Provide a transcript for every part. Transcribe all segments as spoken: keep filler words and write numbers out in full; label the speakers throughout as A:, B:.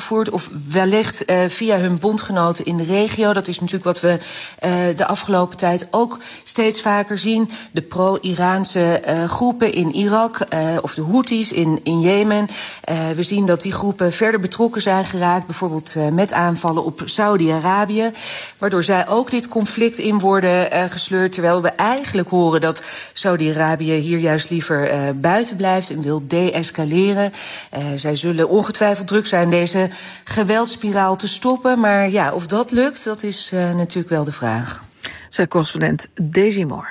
A: uitgevoerd, of wellicht uh, via hun bondgenoten in de regio. Dat is natuurlijk wat we uh, de afgelopen tijd ook steeds vaker zien. De pro-Iraanse uh, groepen in Irak, uh, of de Houthis in, in Jemen. Uh, we zien dat die groepen verder betrokken zijn geraakt, bijvoorbeeld uh, met aanvallen op Saudi-Arabië, waardoor zij ook dit conflict in worden uh, gesleurd, terwijl we eigenlijk horen dat Saudi-Arabië hier juist liever uh, buiten blijft en wil de-escaleren. Uh, zij zullen ongetwijfeld druk zijn deze geweldspiraal te stoppen, maar ja, of dat lukt, dat is uh, natuurlijk wel de vraag.
B: Zij correspondent Daisy Moore.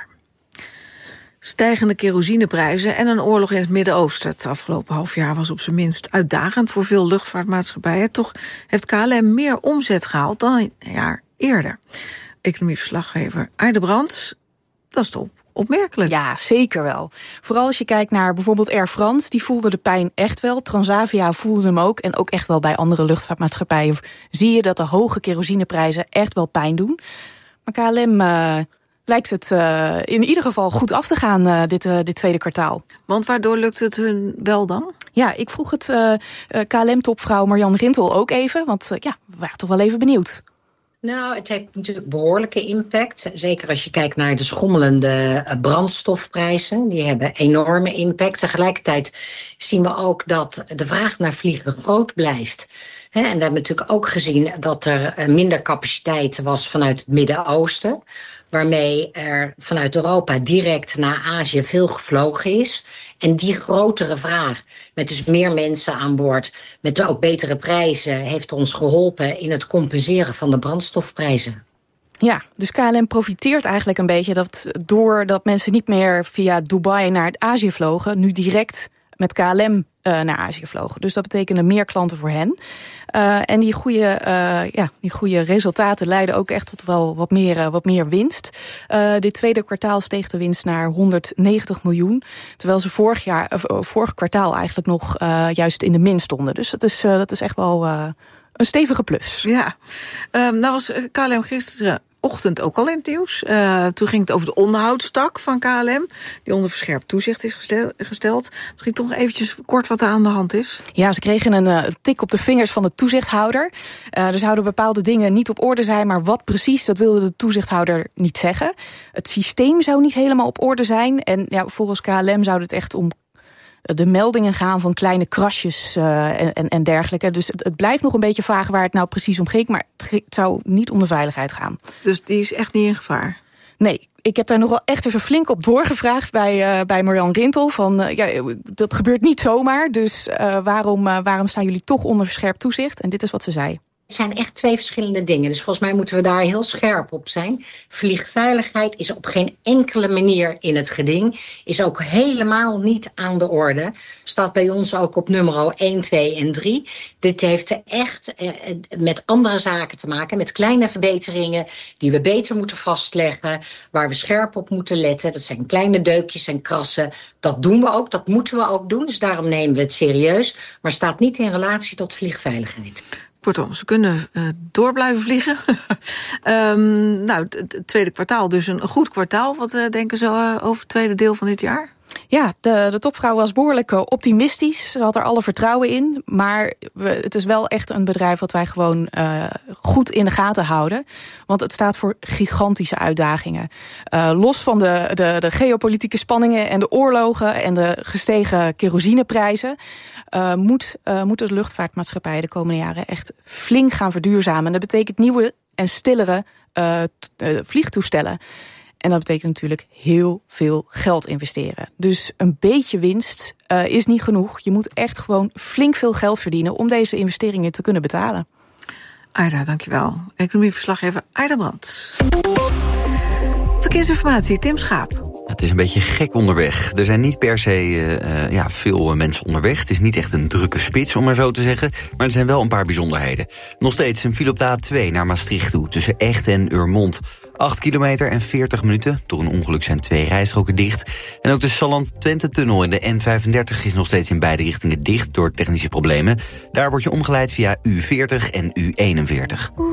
B: Stijgende kerosineprijzen en een oorlog in het Midden-Oosten. Het afgelopen half jaar was op zijn minst uitdagend voor veel luchtvaartmaatschappijen. Toch heeft K L M meer omzet gehaald dan een jaar eerder. Economieverslaggever Aida Brands, dat is toch opmerkelijk.
C: Ja, zeker wel. Vooral als je kijkt naar bijvoorbeeld Air France, die voelde de pijn echt wel. Transavia voelde hem ook. En ook echt wel bij andere luchtvaartmaatschappijen zie je dat de hoge kerosineprijzen echt wel pijn doen. Maar K L M uh, lijkt het uh, in ieder geval goed af te gaan uh, dit, uh, dit tweede kwartaal.
B: Want waardoor lukt het hun wel dan?
C: Ja, ik vroeg het uh, K L M-topvrouw Marjan Rintel ook even. Want uh, ja, we waren toch wel even benieuwd.
D: Nou, het heeft natuurlijk behoorlijke impact. Zeker als je kijkt naar de schommelende brandstofprijzen. Die hebben enorme impact. Tegelijkertijd zien we ook dat de vraag naar vliegen groot blijft. En we hebben natuurlijk ook gezien dat er minder capaciteit was vanuit het Midden-Oosten, waarmee er vanuit Europa direct naar Azië veel gevlogen is. En die grotere vraag, met dus meer mensen aan boord, met ook betere prijzen, heeft ons geholpen in het compenseren van de brandstofprijzen.
C: Ja, dus K L M profiteert eigenlijk een beetje dat doordat mensen niet meer via Dubai naar Azië vlogen, nu direct met K L M uh, naar Azië vlogen. Dus dat betekende meer klanten voor hen. Uh, en die goede, uh, ja, die goede resultaten leiden ook echt tot wel wat meer, uh, wat meer winst. Uh, dit tweede kwartaal steeg de winst naar honderdnegentig miljoen. Terwijl ze vorig jaar, uh, vorig kwartaal eigenlijk nog uh, juist in de min stonden. Dus dat is, uh, dat is echt wel uh, een stevige plus.
B: Ja, uh, nou was K L M gisteren ochtend ook al in het nieuws. Uh, toen ging het over de onderhoudstak van K L M, die onder verscherpt toezicht is gestel, gesteld. Misschien toch eventjes kort wat er aan de hand is.
C: Ja, ze kregen een uh, tik op de vingers van de toezichthouder. Uh, er zouden bepaalde dingen niet op orde zijn, maar wat precies, dat wilde de toezichthouder niet zeggen. Het systeem zou niet helemaal op orde zijn. En ja, volgens K L M zou het echt om de meldingen gaan van kleine crashes uh, en, en, en dergelijke. Dus het, het blijft nog een beetje vaag waar het nou precies om ging, maar het, het zou niet om de veiligheid gaan.
B: Dus die is echt niet in gevaar?
C: Nee, ik heb daar nog wel echt even flink op doorgevraagd bij, uh, bij Marjan Rintel. Van, uh, ja, dat gebeurt niet zomaar, dus uh, waarom, uh, waarom staan jullie toch onder verscherpt toezicht? En dit is wat ze zei.
D: Het zijn echt twee verschillende dingen. Dus volgens mij moeten we daar heel scherp op zijn. Vliegveiligheid is op geen enkele manier in het geding. Is ook helemaal niet aan de orde. Staat bij ons ook op nummer één, twee en drie. Dit heeft echt eh, met andere zaken te maken. Met kleine verbeteringen die we beter moeten vastleggen. Waar we scherp op moeten letten. Dat zijn kleine deukjes en krassen. Dat doen we ook. Dat moeten we ook doen. Dus daarom nemen we het serieus. Maar staat niet in relatie tot vliegveiligheid.
B: Kortom, ze kunnen uh, door blijven vliegen. um, nou, het tweede kwartaal dus een goed kwartaal. Wat uh, denken ze uh, over het tweede deel van dit jaar?
C: Ja, de, de topvrouw was behoorlijk uh, optimistisch. Ze had er alle vertrouwen in. Maar we, het is wel echt een bedrijf wat wij gewoon uh, goed in de gaten houden. Want het staat voor gigantische uitdagingen. Uh, los van de, de, de geopolitieke spanningen en de oorlogen en de gestegen kerosineprijzen, Uh, moet, uh, moeten de luchtvaartmaatschappijen de komende jaren echt flink gaan verduurzamen. En dat betekent nieuwe en stillere uh, t- uh, vliegtoestellen. En dat betekent natuurlijk heel veel geld investeren. Dus een beetje winst uh, is niet genoeg. Je moet echt gewoon flink veel geld verdienen om deze investeringen te kunnen betalen.
B: Aida, dankjewel. Economieverslaggever Aida Brands. Verkeersinformatie, Tim Schaap.
E: Het is een beetje gek onderweg. Er zijn niet per se uh, ja, veel mensen onderweg. Het is niet echt een drukke spits, om maar zo te zeggen. Maar er zijn wel een paar bijzonderheden. Nog steeds een file op de A twee naar Maastricht toe, tussen Echt en Urmond. acht kilometer en veertig minuten. Door een ongeluk zijn twee rijstroken dicht. En ook de Salland-Twente-tunnel in de N vijfendertig is nog steeds in beide richtingen dicht door technische problemen. Daar word je omgeleid via U veertig en U eenenveertig.